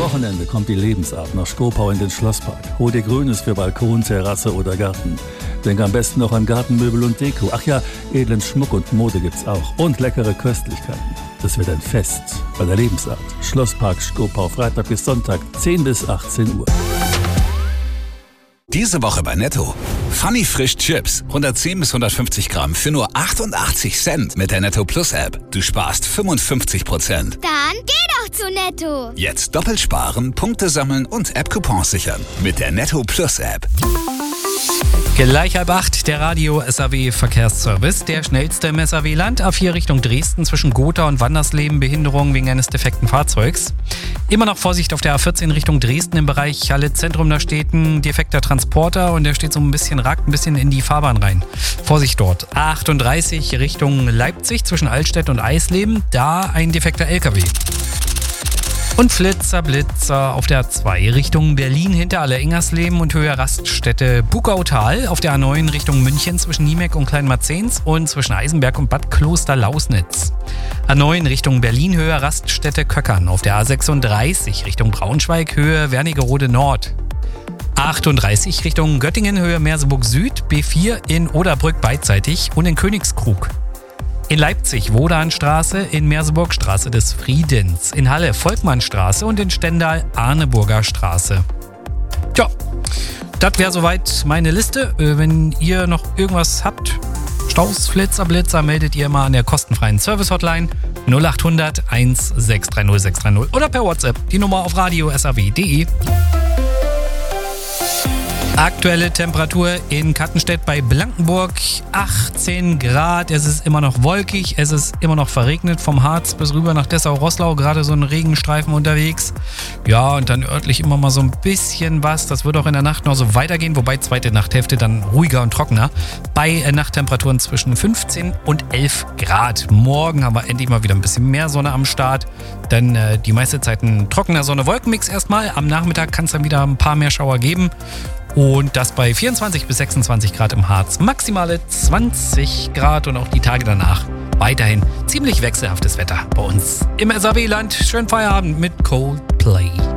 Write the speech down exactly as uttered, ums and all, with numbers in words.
Wochenende kommt die Lebensart nach Skopau in den Schlosspark. Hol dir Grünes für Balkon, Terrasse oder Garten. Denk am besten noch an Gartenmöbel und Deko. Ach ja, edlen Schmuck und Mode gibt's auch. Und leckere Köstlichkeiten. Das wird ein Fest bei der Lebensart. Schlosspark Skopau, Freitag bis Sonntag, zehn bis achtzehn Uhr. Diese Woche bei Netto. Funny Frisch Chips, hundertzehn bis hundertfünfzig Gramm für nur achtundachtzig Cent mit der Netto Plus App. Du sparst fünfundfünfzig Prozent. Dann geh doch zu Netto. Jetzt doppelt sparen, Punkte sammeln und App-Coupons sichern mit der Netto Plus App. Gleich halb acht, der Radio-S A W-Verkehrsservice. Der schnellste im S A W-Land. A vier Richtung Dresden zwischen Gotha und Wandersleben. Behinderung wegen eines defekten Fahrzeugs. Immer noch Vorsicht auf der A vierzehn Richtung Dresden im Bereich Halle Zentrum. Da steht ein defekter Transporter und der steht so ein bisschen, ragt ein bisschen in die Fahrbahn rein. Vorsicht dort. A achtunddreißig Richtung Leipzig zwischen Altstedt und Eisleben. Da ein defekter L K W. Und Flitzer, Blitzer auf der A zwei Richtung Berlin hinter Aller-Ingersleben und Höhe Raststätte Bugautal. Auf der A neun Richtung München zwischen Niemek und Kleinmarzens und zwischen Eisenberg und Bad Kloster-Lausnitz. A neun Richtung Berlin Höhe Raststätte Köckern. Auf der A sechsunddreißig Richtung Braunschweig Höhe Wernigerode Nord. A achtunddreißig Richtung Göttingen Höhe Merseburg Süd. B vier in Oderbrück beidseitig und in Königskrug. In Leipzig Wodanstraße, in Merseburg Straße des Friedens, in Halle Volkmannstraße und in Stendal Arneburger Straße. Tja, das wäre soweit meine Liste. Wenn ihr noch irgendwas habt, Staus, Flitzer, Blitzer, meldet ihr mal an der kostenfreien Service-Hotline null acht hundert eins sechs drei null sechs drei null oder per WhatsApp die Nummer auf radio s a w punkt de. Aktuelle Temperatur in Kattenstedt bei Blankenburg achtzehn Grad. Es ist immer noch wolkig, es ist immer noch verregnet. Vom Harz bis rüber nach Dessau-Roßlau gerade so ein Regenstreifen unterwegs. Ja, und dann örtlich immer mal so ein bisschen was. Das wird auch in der Nacht noch so weitergehen, wobei zweite Nachthälfte dann ruhiger und trockener. Bei Nachttemperaturen zwischen fünfzehn und elf Grad. Morgen haben wir endlich mal wieder ein bisschen mehr Sonne am Start. Denn äh, die meiste Zeit ein trockener Sonne-Wolken-Mix erstmal. Am Nachmittag kann es dann wieder ein paar mehr Schauer geben. Und das bei vierundzwanzig bis sechsundzwanzig Grad im Harz, maximale zwanzig Grad und auch die Tage danach weiterhin ziemlich wechselhaftes Wetter bei uns im S A W-Land. Schönen Feierabend mit Coldplay.